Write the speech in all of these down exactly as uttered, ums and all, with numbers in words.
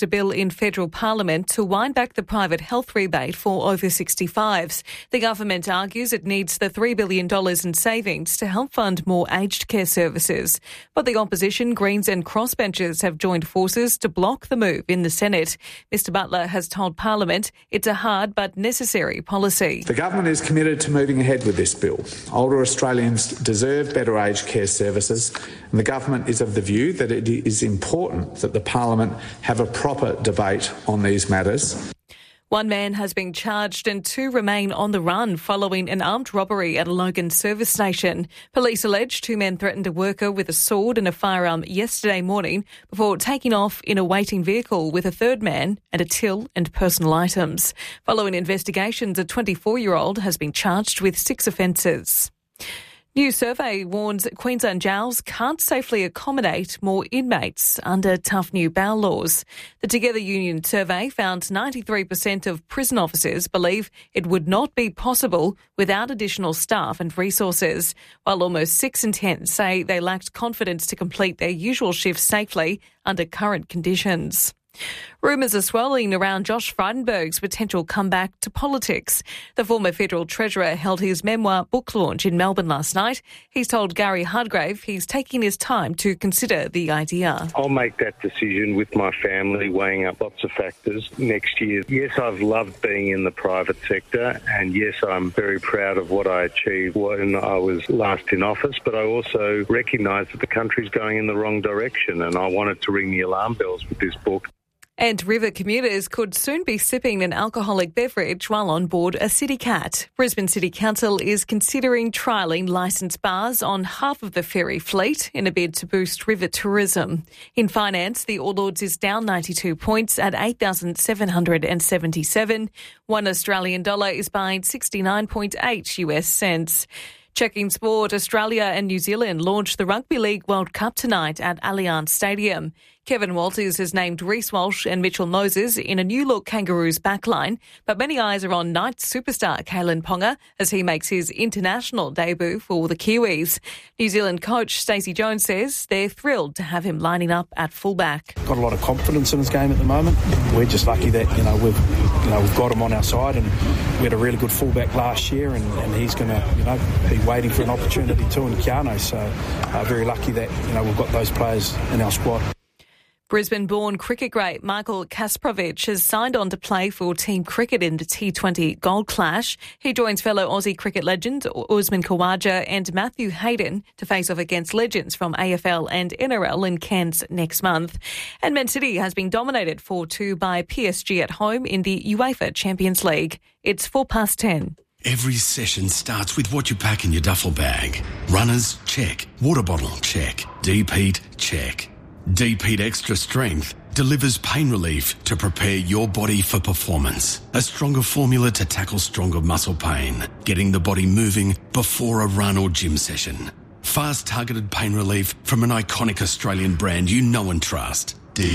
a bill in federal parliament to wind back the private health rebate for over sixty-fives. The government argues it needs the three billion dollars in savings to help fund more aged care services. But the opposition, Greens and crossbenchers have joined forces to block the move in the Senate. Mister Butler has told Parliament it's a hard but necessary policy. The government is committed to moving ahead with this bill. Older Australians deserve better aged care services, and the government is of the view that it is important that the Parliament have a proper debate on these matters. One man has been charged and two remain on the run following an armed robbery at a Logan service station. Police allege two men threatened a worker with a sword and a firearm yesterday morning before taking off in a waiting vehicle with a third man and a till and personal items. Following investigations, a twenty-four-year-old has been charged with six offences. New survey warns Queensland jails can't safely accommodate more inmates under tough new bail laws. The Together Union survey found ninety-three percent of prison officers believe it would not be possible without additional staff and resources, while almost six in ten say they lacked confidence to complete their usual shifts safely under current conditions. Rumours are swirling around Josh Frydenberg's potential comeback to politics. The former federal treasurer held his memoir book launch in Melbourne last night. He's told Gary Hardgrave he's taking his time to consider the idea. I'll make that decision with my family, weighing up lots of factors next year. Yes, I've loved being in the private sector, and yes, I'm very proud of what I achieved when I was last in office, but I also recognise that the country's going in the wrong direction, and I wanted to ring the alarm bells with this book. And river commuters could soon be sipping an alcoholic beverage while on board a City Cat. Brisbane City Council is considering trialling licensed bars on half of the ferry fleet in a bid to boost river tourism. In finance, the All Ords is down ninety-two points at eight thousand seven hundred seventy-seven. One Australian dollar is buying sixty-nine point eight U S cents. Checking sport, Australia and New Zealand launched the Rugby League World Cup tonight at Allianz Stadium. Kevin Walters has named Reece Walsh and Mitchell Moses in a new-look Kangaroos backline, but many eyes are on Knights superstar Kalen Ponga as he makes his international debut for the Kiwis. New Zealand coach Stacey Jones says they're thrilled to have him lining up at fullback. Got a lot of confidence in his game at the moment. We're just lucky that you know we've you know we've got him on our side, and we had a really good fullback last year, and, and he's going to you know be waiting for an opportunity too in Keano. So uh, very lucky that you know we've got those players in our squad. Brisbane-born cricket great Michael Kasparovich has signed on to play for team cricket in the T twenty Gold Clash. He joins fellow Aussie cricket legend Usman Khawaja and Matthew Hayden to face off against legends from A F L and N R L in Cairns next month. And Man City has been dominated four two by P S G at home in the UEFA Champions League. It's four past ten. Every session starts with what you pack in your duffel bag. Runners, check. Water bottle, check. Deep heat, check. Deep Heat Extra Strength delivers pain relief to prepare your body for performance. A stronger formula to tackle stronger muscle pain, getting the body moving before a run or gym session. Fast targeted pain relief from an iconic Australian brand you know and trust. Deep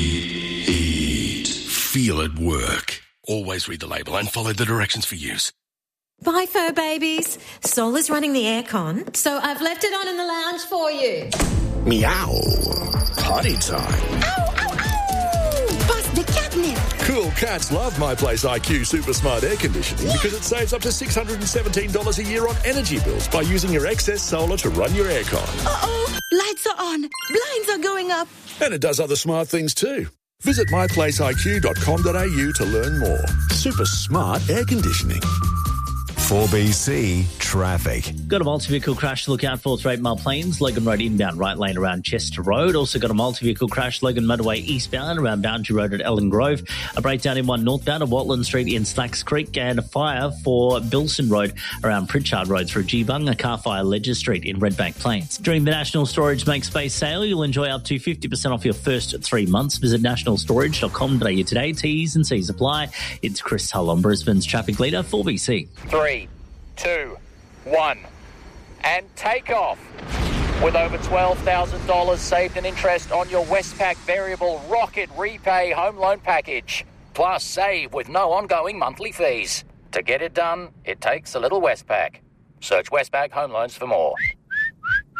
Heat. Feel it work. Always read the label and follow the directions for use. Bye, fur babies. Sol is running the aircon, so I've left it on in the lounge for you. Meow. Potty time. Ow, ow, ow! Bust the catnip. Cool cats love My Place I Q Super Smart Air Conditioning because it saves up to six hundred seventeen dollars a year on energy bills by using your excess solar to run your aircon. Uh-oh, lights are on, blinds are going up. And it does other smart things too. Visit my place I Q dot com dot a u to learn more. Super smart air conditioning. four B C traffic. Got a multi-vehicle crash to look out for through Eight Mile Plains, Logan Road inbound, right lane around Chester Road. Also got a multi-vehicle crash, Logan Motorway eastbound around Boundary Road at Ellen Grove. A breakdown in one northbound at Watland Street in Slacks Creek, and a fire for Bilson Road around Pritchard Road through Geebung. A car fire Ledger Street in Redbank Plains. During the National Storage Make Space sale, you'll enjoy up to fifty percent off your first three months. Visit national storage dot com dot a u today. T's and C's apply. It's Chris Hull on Brisbane's traffic leader, four B C. Three. Two, one, and take off. With over twelve thousand dollars saved in interest on your Westpac Variable Rocket Repay Home Loan Package. Plus, save with no ongoing monthly fees. To get it done, it takes a little Westpac. Search Westpac Home Loans for more.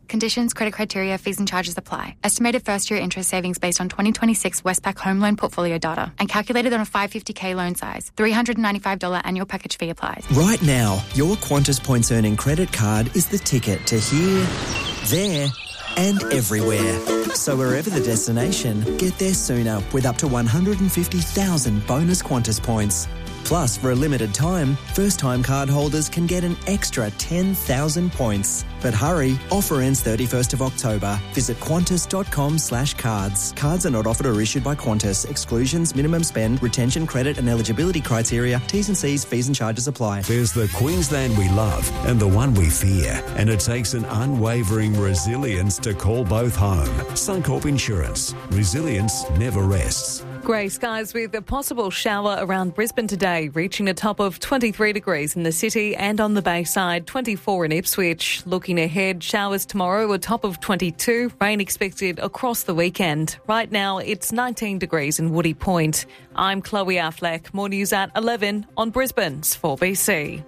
Conditions, credit criteria, fees and charges apply. Estimated first-year interest savings based on twenty twenty-six Westpac home loan portfolio data and calculated on a five hundred fifty thousand loan size. three hundred ninety-five dollars annual package fee applies. Right now, your Qantas Points Earning credit card is the ticket to here, there and everywhere. So wherever the destination, get there sooner with up to one hundred fifty thousand bonus Qantas points. Plus, for a limited time, first-time card holders can get an extra ten thousand points. But hurry, offer ends thirty-first of October. Visit qantas.com slash cards. Cards are not offered or issued by Qantas. Exclusions, minimum spend, retention, credit and eligibility criteria, T's and C's, fees and charges apply. There's the Queensland we love and the one we fear. And it takes an unwavering resilience to call both home. Suncorp Insurance. Resilience never rests. Grey skies with a possible shower around Brisbane today, reaching a top of twenty-three degrees in the city and on the Bayside, twenty-four in Ipswich. Looking ahead, showers tomorrow, a top of twenty-two, rain expected across the weekend. Right now, it's nineteen degrees in Woody Point. I'm Chloe Affleck. More news at eleven on Brisbane's four B C.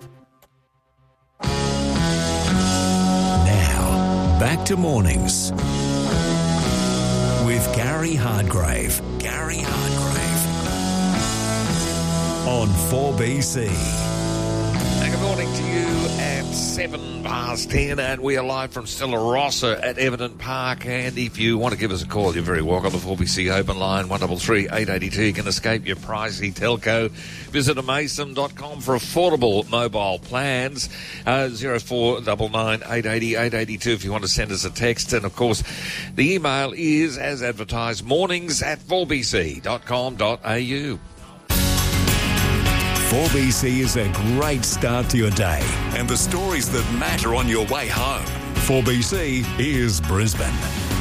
Now, back to mornings with Gary Hardgrave. Gary Hardgrave on four B C. And good morning to you at seven past ten, and we are live from Stella Rossa at Everton Park. And if you want to give us a call, you're very welcome. The four B C open line, one three three, eight eight two. You can escape your pricey telco. Visit amason dot com for affordable mobile plans. Uh, zero four nine nine, eight eight zero, eight eight two if you want to send us a text. And, of course, the email is, as advertised, mornings at four b c dot com dot a u. four B C is a great start to your day and the stories that matter on your way home. four B C is Brisbane.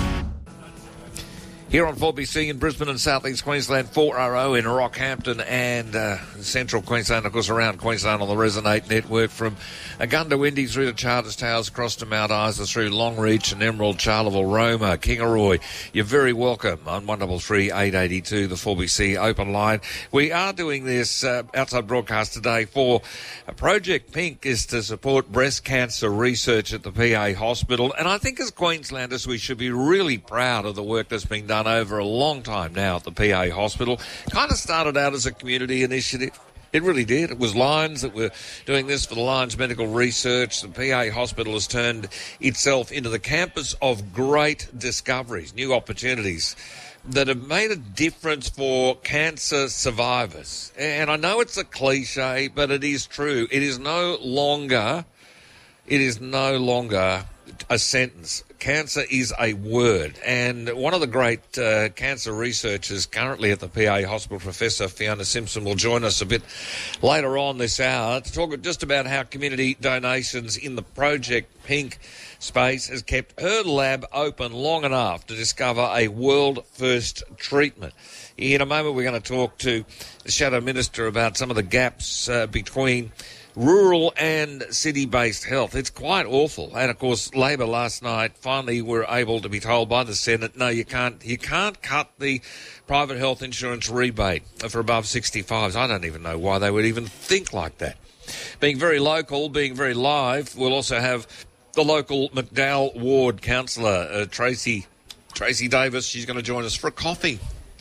Here on four B C in Brisbane and South East Queensland, four R O in Rockhampton and uh, Central Queensland, of course, around Queensland on the Resonate network, from Agunda-Windy through to Charters Towers, across to Mount Isa, through Longreach and Emerald, Charleville, Roma, Kingaroy. You're very welcome on one three three, eight eight two, the four B C open line. We are doing this uh, outside broadcast today for uh, Project Pink is to support breast cancer research at the P A Hospital. And I think as Queenslanders, we should be really proud of the work that's been done over a long time now at the P A Hospital. Kind of started out as a community initiative. It really did. It was Lions that were doing this for the Lions Medical Research. The P A Hospital has turned itself into the campus of great discoveries, new opportunities that have made a difference for cancer survivors. And I know it's a cliche, but it is true. It is no longer, it is no longer a sentence. Cancer is a word, and one of the great uh, cancer researchers currently at the P A Hospital, Professor Fiona Simpson, will join us a bit later on this hour to talk just about how community donations in the Project Pink space has kept her lab open long enough to discover a world-first treatment. In a moment, we're going to talk to the Shadow Minister about some of the gaps uh, between rural and city-based health. It's quite awful. And, of course, Labor last night finally were able to be told by the Senate, no, you can't you can't cut the private health insurance rebate for above sixty-fives. I don't even know why they would even think like that. Being very local, being very live, we'll also have the local McDowell Ward councillor, uh, Tracy, Tracy Davis. She's going to join us for a coffee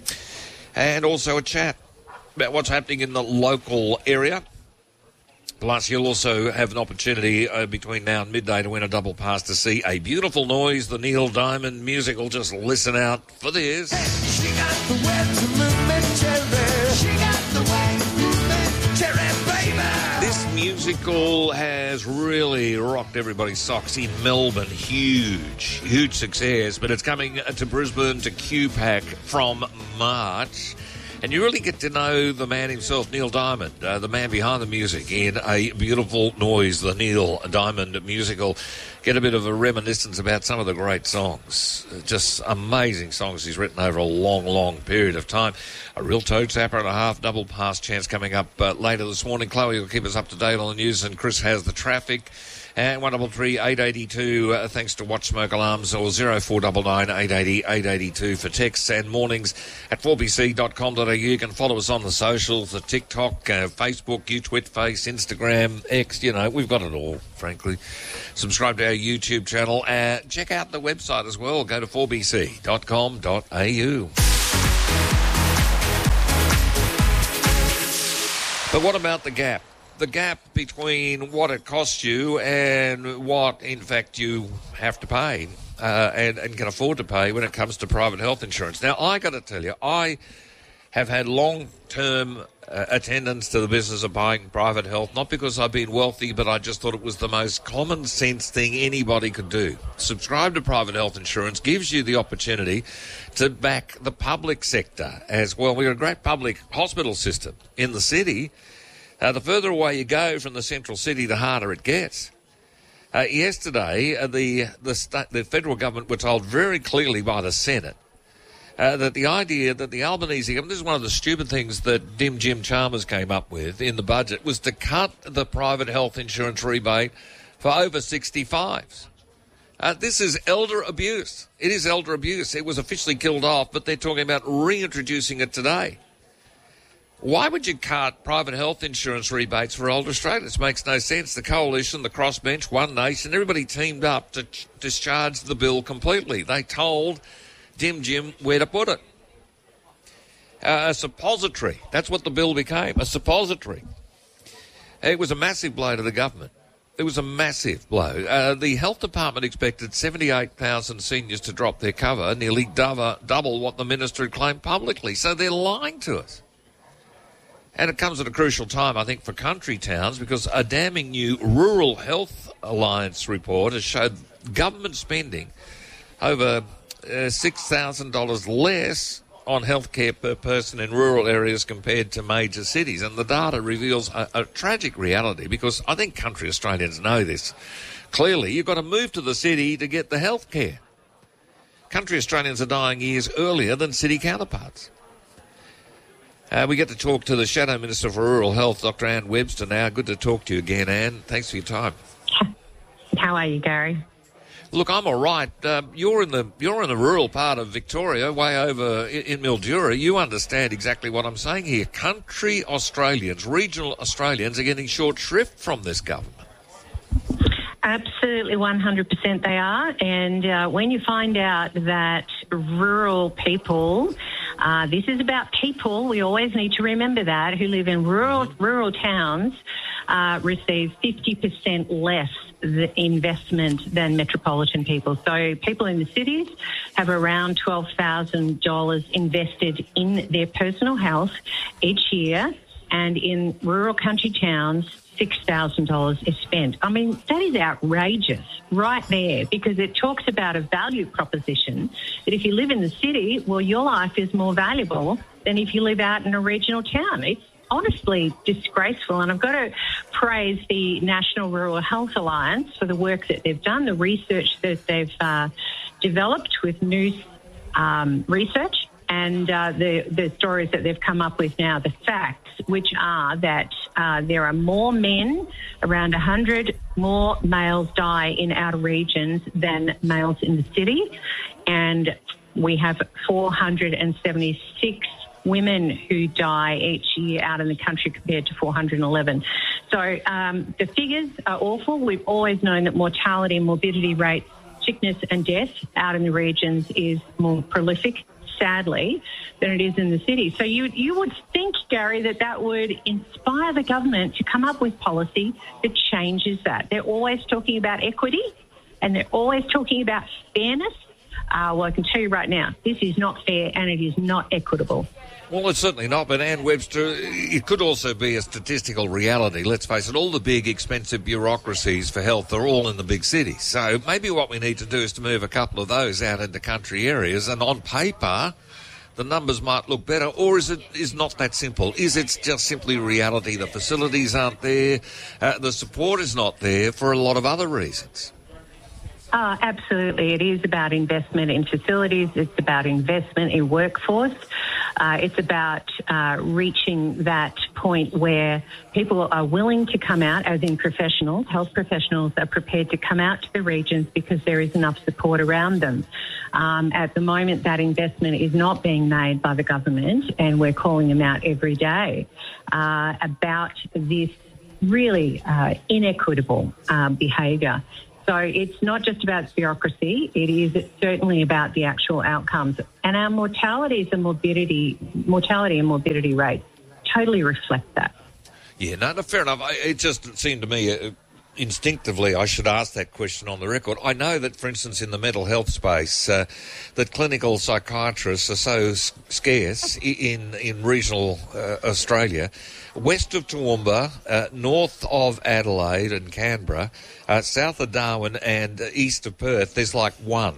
and also a chat about what's happening in the local area. Plus, you'll also have an opportunity uh, between now and midday to win a double pass to see A Beautiful Noise, the Neil Diamond musical. Just listen out for this. She got the way to move it, cherry. She got the way to move it, cherry, baby. This musical has really rocked everybody's socks in Melbourne. Huge, huge success. But it's coming to Brisbane, to Q PAC from March. And you really get to know the man himself, Neil Diamond, uh, the man behind the music in A Beautiful Noise, the Neil Diamond musical. Get a bit of a reminiscence about some of the great songs. Just amazing songs he's written over a long, long period of time. A real toe tapper and a half double pass chance coming up uh, later this morning. Chloe will keep us up to date on the news, and Chris has the traffic. And one double three eight eighty two, uh, thanks to Watch Smoke Alarms, or zero four nine nine eight eighty eight eighty two for texts, and mornings at four b c dot com dot a u. You can follow us on the socials, the TikTok, uh, Facebook, YouTwitface, Instagram, X, you know, we've got it all, frankly. Subscribe to our YouTube channel. Uh, check out the website as well. Go to four b c dot com dot a u. But what about the gap? The gap between what it costs you and what, in fact, you have to pay uh, and, and can afford to pay when it comes to private health insurance. Now, I got to tell you, I have had long-term uh, attendance to the business of buying private health, not because I've been wealthy, but I just thought it was the most common sense thing anybody could do. Subscribe to private health insurance gives you the opportunity to back the public sector as well. We've got a great public hospital system in the city. Uh, the further away you go from the central city, the harder it gets. Uh, yesterday, uh, the the, sta- the federal government were told very clearly by the Senate uh, that the idea that the Albanese government, this is one of the stupid things that Dim Jim Chalmers came up with in the budget, was to cut the private health insurance rebate for over sixty-fives. Uh, this is elder abuse. It is elder abuse. It was officially killed off, but they're talking about reintroducing it today. Why would you cut private health insurance rebates for older Australians? It makes no sense. The Coalition, the Crossbench, One Nation, everybody teamed up to ch- discharge the bill completely. They told Dim Jim where to put it. Uh, a suppository. That's what the bill became, a suppository. It was a massive blow to the government. It was a massive blow. Uh, the health department expected seventy-eight thousand seniors to drop their cover, nearly double, double what the minister had claimed publicly. So they're lying to us. And it comes at a crucial time, I think, for country towns, because a damning new Rural Health Alliance report has showed government spending over uh, six thousand dollars less on healthcare per person in rural areas compared to major cities. And the data reveals a, a tragic reality, because I think country Australians know this. Clearly, you've got to move to the city to get the healthcare. Country Australians are dying years earlier than city counterparts. Uh, we get to talk to the Shadow Minister for Rural Health, Doctor Anne Webster, now. Good to talk to you again, Anne. Thanks for your time. How are you, Gary? Look, I'm all right. Uh, you're in the you're in the rural part of Victoria, way over in, in Mildura. You understand exactly what I'm saying here. Country Australians, regional Australians, are getting short shrift from this government. Absolutely, one hundred percent they are. And uh, when you find out that rural people, uh, this is about people, we always need to remember that, who live in rural rural towns, uh, receive fifty percent less the investment than metropolitan people. So people in the cities have around twelve thousand dollars invested in their personal health each year, and in rural country towns, six thousand dollars is spent. I mean, that is outrageous right there, because it talks about a value proposition that if you live in the city, well, your life is more valuable than if you live out in a regional town. It's honestly disgraceful, and I've got to praise the National Rural Health Alliance for the work that they've done, the research that they've uh, developed with new um, research, and uh, the, the stories that they've come up with now, the facts, which are that uh, there are more men, around one hundred more males die in outer regions than males in the city, and we have four hundred seventy-six women who die each year out in the country compared to four hundred eleven. So um, the figures are awful. We've always known that mortality and morbidity rates, sickness and death out in the regions is more prolific, sadly, than it is in the city. So you you would think, Gary, that that would inspire the government to come up with policy that changes that. They're always talking about equity, and they're always talking about fairness. Uh, well, I can tell you right now, this is not fair and it is not equitable. Well, it's certainly not, but Anne Webster, it could also be a statistical reality. Let's face it, all the big, expensive bureaucracies for health are all in the big cities. So maybe what we need to do is to move a couple of those out into country areas, and on paper, the numbers might look better. Or is it is not that simple? Is it just simply reality? The facilities aren't there, uh, the support is not there for a lot of other reasons. Oh, absolutely. It is about investment in facilities. It's about investment in workforce. Uh, it's about uh, reaching that point where people are willing to come out, as in professionals, health professionals are prepared to come out to the regions because there is enough support around them. Um, at the moment, that investment is not being made by the government, and we're calling them out every day uh, about this really uh, inequitable uh, behaviour. So it's not just about bureaucracy, it is certainly about the actual outcomes. And our mortalities and morbidity, mortality and morbidity rates totally reflect that. Yeah, no, no fair enough. I, it just seemed to me uh, instinctively I should ask that question on the record. I know that, for instance, in the mental health space, uh, that clinical psychiatrists are so s- scarce in, in regional uh, Australia. West of Toowoomba, uh, north of Adelaide and Canberra, uh, south of Darwin and uh, east of Perth, there's like one.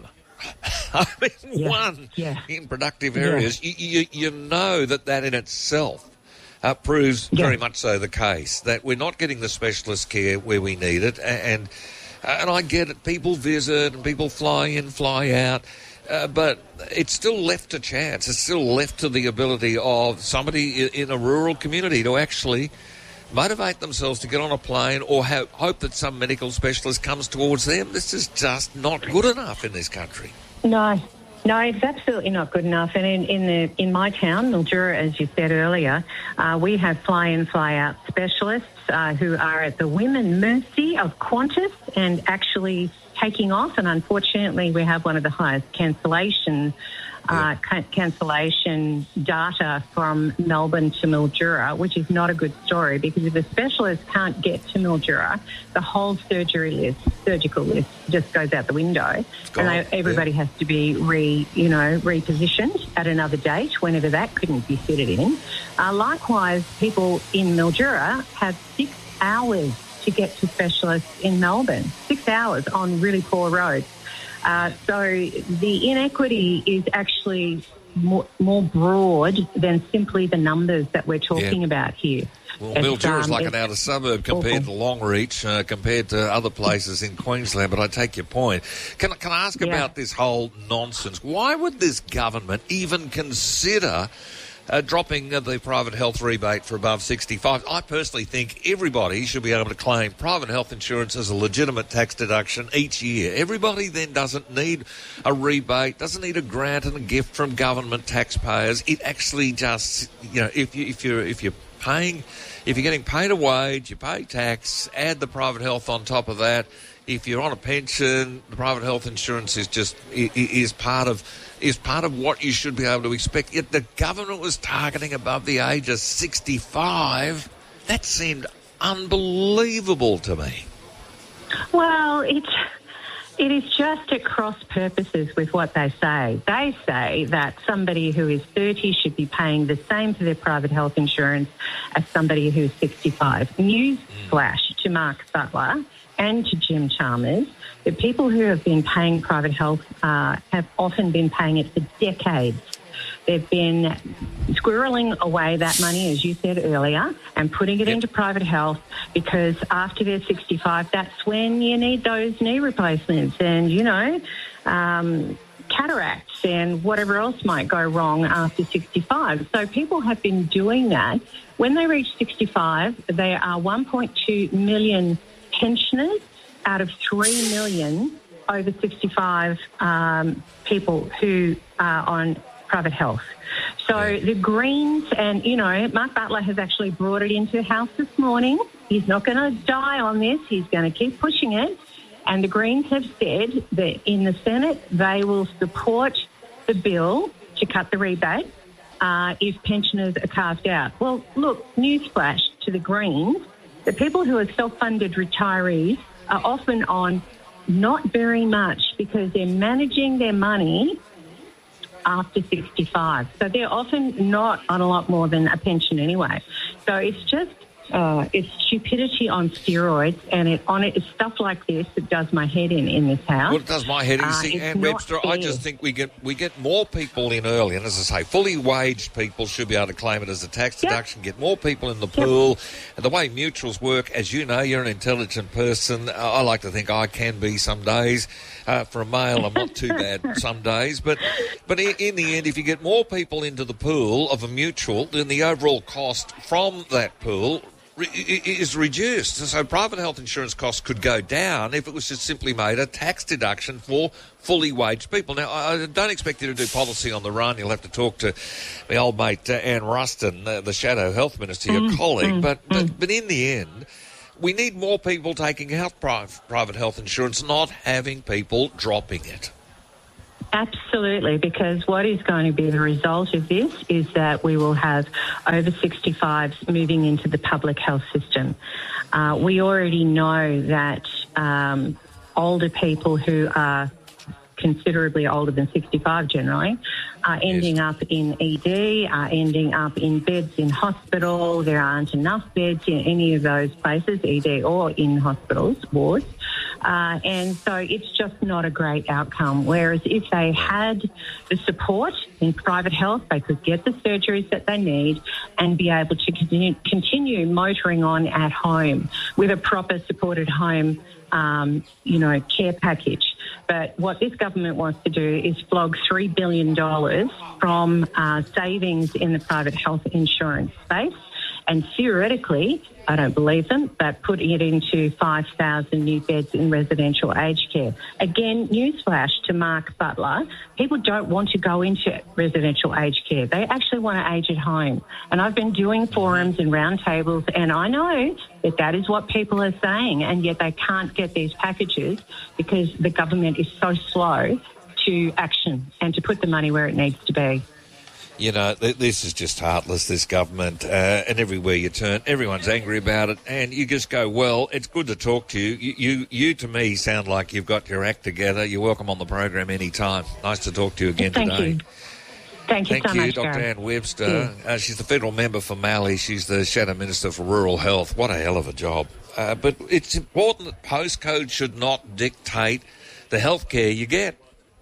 I mean, yeah. one yeah. in productive areas. Yeah. You, you, you know that that in itself uh, proves yeah. very much so the case, that we're not getting the specialist care where we need it. And, and I get it, people visit and people fly in, fly out. Uh, but it's still left to chance. It's still left to the ability of somebody in a rural community to actually motivate themselves to get on a plane or have, hope that some medical specialist comes towards them. This is just not good enough in this country. No, no, it's absolutely not good enough. And in, in, the, in my town, Mildura, as you said earlier, uh, we have fly-in, fly-out specialists uh, who are at the whim and mercy of Qantas and actually taking off, and unfortunately we have one of the highest cancellation uh, ca- cancellation data from Melbourne to Mildura, which is not a good story, because if a specialist can't get to Mildura, the whole surgery list, surgical list just goes out the window, and they, everybody yeah. has to be re, you know, repositioned at another date, whenever that couldn't be fitted in. Uh, likewise, people in Mildura have six hours to get to specialists in Melbourne, six hours on really poor roads. Uh, so the inequity is actually more, more broad than simply the numbers that we're talking yeah. about here. Well, Mildura is um, like an outer suburb compared awful. to Longreach, uh, compared to other places in Queensland, but I take your point. Can, can I ask yeah. about this whole nonsense? Why would this government even consider Uh, dropping uh, the private health rebate for above sixty-five. I personally think everybody should be able to claim private health insurance as a legitimate tax deduction each year. Everybody then doesn't need a rebate, doesn't need a grant and a gift from government taxpayers. It actually just, you know, if you if you're if you're paying, if you're getting paid a wage, you pay tax, add the private health on top of that. If you're on a pension, the private health insurance is just is part of is part of what you should be able to expect. Yet the government was targeting above the age of sixty-five. That seemed unbelievable to me. Well, it's it is just at cross purposes with what they say. They say that somebody who is thirty should be paying the same for their private health insurance as somebody who's sixty-five. Newsflash mm. to Mark Butler and to Jim Chalmers, the people who have been paying private health uh, have often been paying it for decades. They've been squirreling away that money, as you said earlier, and putting it yep. into private health, because after they're sixty-five, that's when you need those knee replacements and, you know, um, cataracts and whatever else might go wrong after sixty-five. So people have been doing that. When they reach sixty-five, there are one point two million pensioners out of three million over sixty-five um, people who are on private health. So the Greens and, you know, Mark Butler has actually brought it into the House this morning. He's not going to die on this. He's going to keep pushing it. And the Greens have said that in the Senate they will support the bill to cut the rebate uh, if pensioners are carved out. Well, look, newsflash to the Greens. The people who are self-funded retirees are often on not very much because they're managing their money after sixty-five. So they're often not on a lot more than a pension anyway. So it's just Uh, it's stupidity on steroids, and it on it, it's stuff like this that does my head in in this house. Well, it does my head in. Uh, See, it's Ann not Webster, fair. I just think we get we get more people in early, and as I say, fully waged people should be able to claim it as a tax Yep. deduction. Get more people in the pool, and the way mutuals work, as you know, you're an intelligent person. Uh, I like to think I can be some days. Uh, for a male, I'm not too bad some days, but but in, in the end, if you get more people into the pool of a mutual, then the overall cost from that pool re- is reduced. So private health insurance costs could go down if it was just simply made a tax deduction for fully waged people. Now, I don't expect you to do policy on the run. You'll have to talk to the old mate uh, Anne Ruston, uh, the Shadow Health Minister, your Mm, colleague, mm, but, mm. but but in the end, we need more people taking health pri- private health insurance, not having people dropping it. Absolutely, because what is going to be the result of this is that we will have over sixty-fives moving into the public health system. Uh, we already know that um, older people who are considerably older than sixty-five generally are ending up in E D, are ending up in beds in hospital. There aren't enough beds in any of those places, E D or in hospitals, wards. Uh, and so it's just not a great outcome. Whereas if they had the support in private health, they could get the surgeries that they need and be able to continue, continue motoring on at home with a proper supported home, um, you know, care package. But what this government wants to do is flog three billion dollars from uh, savings in the private health insurance space. And theoretically, I don't believe them, but putting it into five thousand new beds in residential aged care. Again, newsflash to Mark Butler, people don't want to go into residential aged care. They actually want to age at home. And I've been doing forums and roundtables, and I know that that is what people are saying, and yet they can't get these packages because the government is so slow to action and to put the money where it needs to be. You know, th- this is just heartless, this government, uh, and everywhere you turn, everyone's angry about it, and you just go, well, it's good to talk to you. You, you, you to me, sound like you've got your act together. You're welcome on the program anytime. Nice to talk to you again Thank today. You. Thank you Thank so you, much, Doctor Gary. Ann Webster. Uh, she's the federal member for Mallee. She's the Shadow Minister for Rural Health. What a hell of a job. Uh, but it's important that postcode should not dictate the health care you get.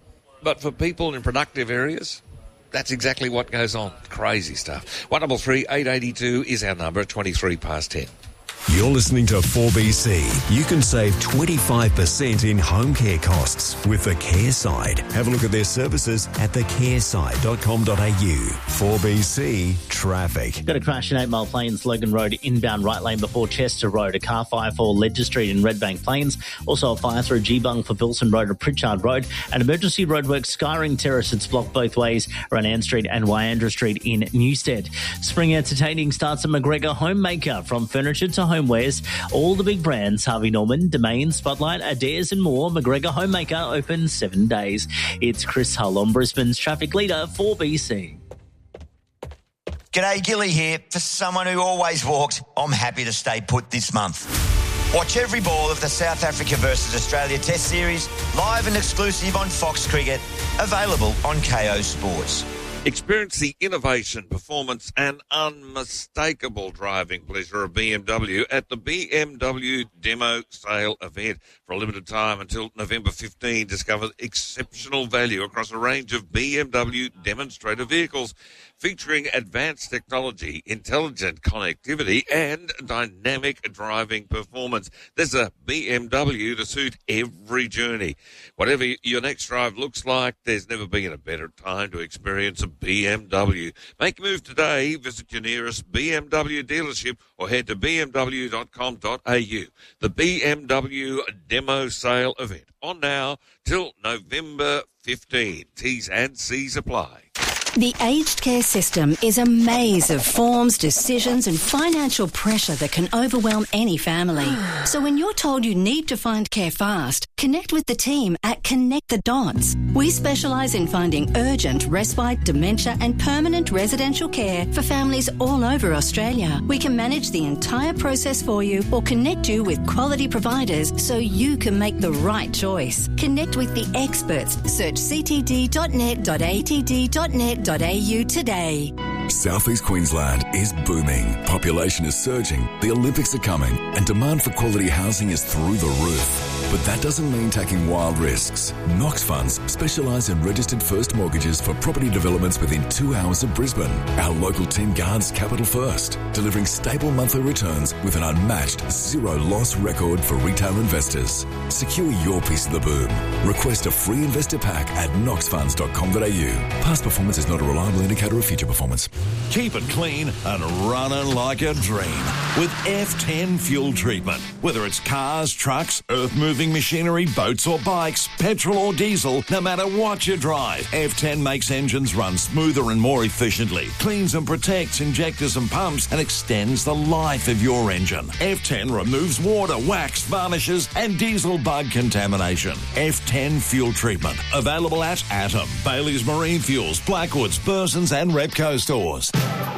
But for people in productive areas, that's exactly what goes on. Crazy stuff. one double three eight eight two is our number at twenty-three past ten. You're listening to four B C. You can save twenty-five percent in home care costs with the Care Side. Have a look at their services at the care side dot com dot a u. four B C Traffic. Got a crash in Eight Mile Plains, Logan Road, inbound right lane before Chester Road. A car fire for Ledger Street in Redbank Plains. Also a fire through Geebung for Bilson Road and Pritchard Road. An emergency roadwork Skyring Terrace. It's blocked both ways around Ann Street and Wyandra Street in Newstead. Spring entertaining starts at McGregor Homemaker. From furniture to homewares, all the big brands, Harvey Norman, Domain, Spotlight, Adairs and more. McGregor Homemaker open seven days. It's Chris Hull on Brisbane's traffic leader, four B C. G'day, Gilly here. For someone who always walked, I'm happy to stay put this month. Watch every ball of the South Africa versus Australia Test Series, live and exclusive on Fox Cricket, available on K O Sports. Experience the innovation, performance and unmistakable driving pleasure of B M W at the B M W Demo Sale event. For a limited time until November fifteenth, discover exceptional value across a range of B M W demonstrator vehicles featuring advanced technology, intelligent connectivity and dynamic driving performance. There's a B M W to suit every journey. Whatever your next drive looks like, there's never been a better time to experience a B M W. Make a move today. Visit your nearest B M W dealership or head to b m w dot com dot a u. The B M W Demo Sale event on now till November fifteenth. T's and C's apply. The aged care system is a maze of forms, decisions and financial pressure that can overwhelm any family. So when you're told you need to find care fast, connect with the team at Connect the Dots. We specialise in finding urgent, respite, dementia and permanent residential care for families all over Australia. We can manage the entire process for you or connect you with quality providers so you can make the right choice. Connect with the experts. Search c t d dot net dot a t d dot net dot a u today. South East Queensland is booming. Population is surging, the Olympics are coming, and demand for quality housing is through the roof. But that doesn't mean taking wild risks. Knox Funds specialise in registered first mortgages for property developments within two hours of Brisbane. Our local team guards capital first, delivering stable monthly returns with an unmatched zero loss record for retail investors. Secure your piece of the boom. Request a free investor pack at knox funds dot com dot a u. Past performance is not a reliable indicator of future performance. Keep it clean and running like a dream with F ten fuel treatment. Whether it's cars, trucks, earth-moving machinery, boats or bikes, petrol or diesel, no matter what you drive, F ten makes engines run smoother and more efficiently, cleans and protects injectors and pumps, and extends the life of your engine. F ten removes water, wax, varnishes and diesel bug contamination. F ten fuel treatment. Available at Atom, Bailey's Marine Fuels, Blackwoods, Burson's and Repco stores.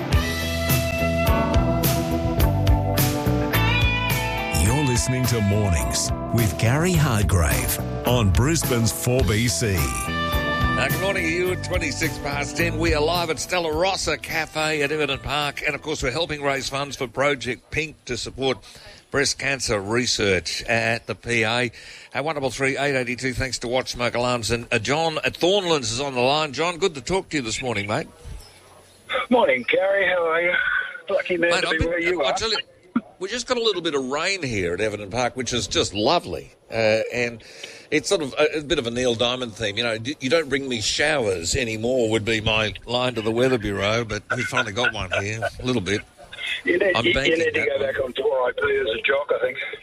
You're listening to Mornings with Gary Hardgrave on Brisbane's four B C. Uh, good morning to you at twenty-six past ten. We are live at Stella Rossa Cafe at Everton Park. And, of course, we're helping raise funds for Project Pink to support breast cancer research at the P A. Uh, one double three eight eight two, thanks to Watch Smoke Alarms. And uh, John at Thornlands is on the line. John, good to talk to you this morning, mate. Morning, Gary. How are you? Lucky man mate, to be been, where you I are. Tell you, we just got a little bit of rain here at Everton Park, which is just lovely. Uh, and it's sort of a, a bit of a Neil Diamond theme. You know, you don't bring me showers anymore would be my line to the Weather Bureau, but we finally got one here, a little bit. You need, I'm you, you need to that go one. back on tour I P as a jock,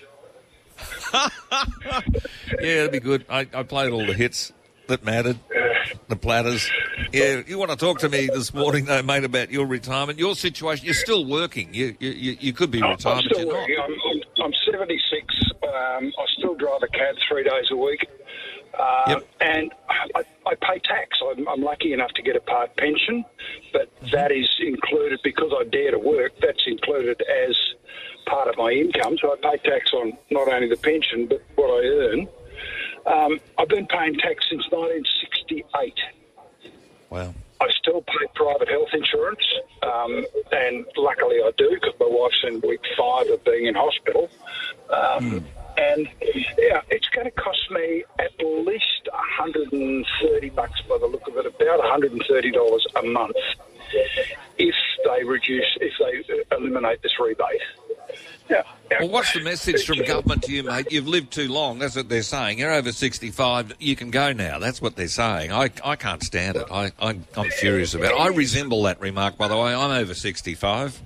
I think. Yeah, that'd be good. I, I played all the hits that mattered, the platters. Yeah, you want to talk to me this morning, though, mate, about your retirement, your situation. You're still working. You you, you could be retired, I'm but still you're working. not. I'm, I'm, I'm seventy-six. Um, I still drive a cab three days a week. Uh, Yep. And I, I pay tax. I'm, I'm lucky enough to get a part pension, but that is included because I dare to work. That's included as part of my income. So I pay tax on not only the pension but what I earn. Um, I've been paying tax since nineteen sixty-eight. Wow. I still pay private health insurance, um, and luckily I do because my wife's in week five of being in hospital. Um, mm. And, yeah, it's going to cost me at least one hundred thirty bucks by the look of it, about one hundred thirty dollars a month if they reduce, if they eliminate this rebate. Yeah. Well, what's the message from government to you, mate? You've lived too long. That's what they're saying. You're over sixty-five. You can go now. That's what they're saying. I, I can't stand it. I, I, I'm furious about it. I resemble that remark, by the way. I'm over sixty-five.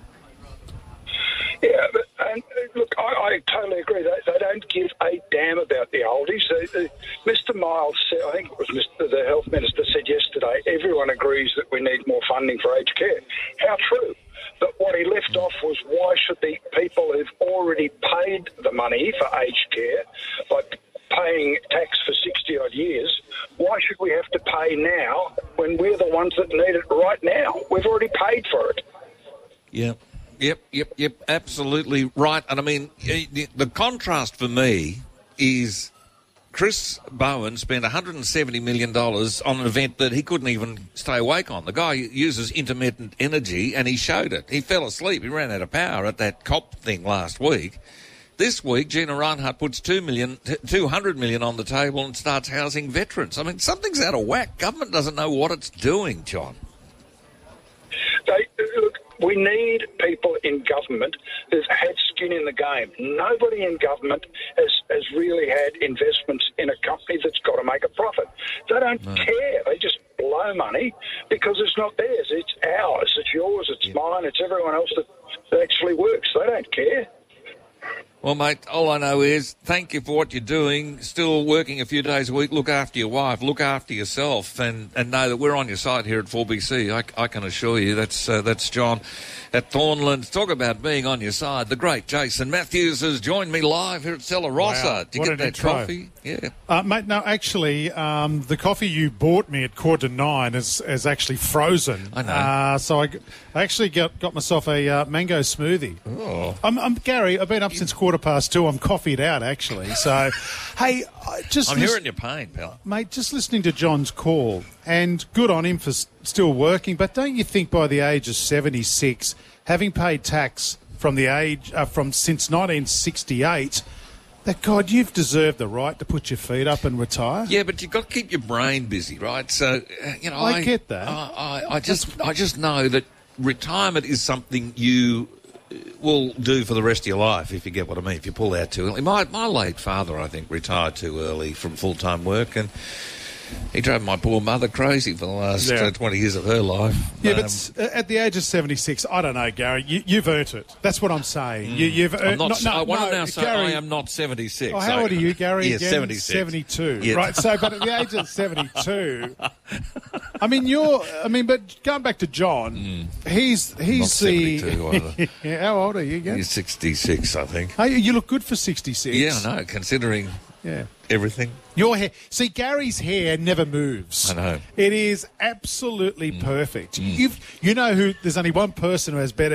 Yeah, but, and look, I, I totally agree. They, they don't give a damn about the oldies. They, they, Mister Miles said, I think it was Mister the Health Minister said yesterday, everyone agrees that we need more funding for aged care. How true? But what he left off was why should the people who've already paid the money for aged care by paying tax for sixty-odd years, why should we have to pay now when we're the ones that need it right now? We've already paid for it. Yeah. Yep, yep, yep, absolutely right. And I mean, the contrast for me is Chris Bowen spent one hundred seventy million dollars on an event that he couldn't even stay awake on. The guy uses intermittent energy, and he showed it. He fell asleep. He ran out of power at that COP thing last week. This week, Gina Reinhart puts two million, two hundred million on the table and starts housing veterans. I mean, something's out of whack. Government doesn't know what it's doing, John. They, look, we need people in government who've had skin in the game. Nobody in government has, has really had investments in a company that's got to make a profit. They don't no. care. They just blow money because it's not theirs. It's ours. It's yours. It's yeah. mine. It's everyone else that, that actually works. They don't care. Well, mate, all I know is thank you for what you're doing. Still working a few days a week. Look after your wife. Look after yourself, and, and know that we're on your side here at four B C. I, I can assure you. That's uh, that's John at Thornlands. Talk about being on your side. The great Jason Matthews has joined me live here at Stella Rossa. Wow. Did you What get an that intro. coffee? Yeah. Uh, mate, no, actually, um, the coffee you bought me at quarter to nine is, is actually frozen. I know. Uh, so I, I actually got, got myself a uh, mango smoothie. Oh. I'm, I'm Gary. I've been up since quarter past two. I'm coffeeed out, actually. So, hey, I just I'm lis- hearing your pain, pal. mate. Just listening to John's call, and good on him for s- still working. But don't you think, by the age of seventy-six, having paid tax from the age uh, from since nineteen sixty-eight, that God, you've deserved the right to put your feet up and retire? Yeah, but you've got to keep your brain busy, right? So, uh, you know, I get that. I, I, I just, I just know that retirement is something you will do for the rest of your life, if you get what I mean. If you pull out too early, my my late father, I think, retired too early from full time work, and he drove my poor mother crazy for the last Yeah. uh, twenty years of her life. Yeah, Um, but s- at the age of seventy-six, I don't know, Gary. You, you've earned it. That's what I'm saying. You, you've I'm earned. not, no, no, I want no, to now say Gary, I am not seventy-six. Oh, how I- old are you, Gary? Yeah, again? seventy-six. seventy-two. Yeah. Right. So, but at the age of seventy-two, I mean, you're. I mean, but going back to John, he's he's Not the. seventy-two either. Yeah, how old are you again? He's sixty-six, I think. Hey, you look good for sixty-six. Yeah, I know, considering Yeah. everything. Your hair. See, Gary's hair never moves. I know. It is absolutely perfect. You've, you know who? There's only one person who has better